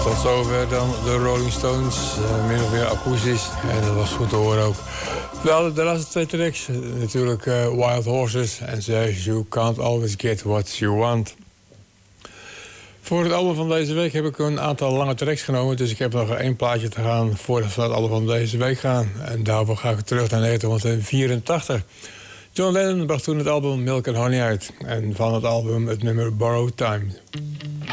Tot zover dan de Rolling Stones, min of meer akoestisch. En dat was goed te horen ook. Wel, de laatste twee tracks, natuurlijk Wild Horses en Says You Can't Always Get What You Want. Voor het album van deze week heb ik een aantal lange tracks genomen, dus ik heb nog 1 plaatje te gaan voordat we het album van deze week gaan. En daarvoor ga ik terug naar 1984. John Lennon bracht toen het album Milk and Honey uit. En van het album het nummer Borrowed Time.